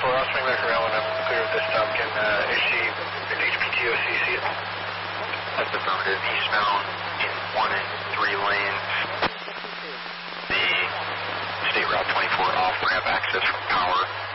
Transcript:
I'll swing back around when I'm clear of this stop. Can HPTOC see it? That's affirmative. Eastbound in 1 and 3 lanes. The State Route 24 off-ramp access from power.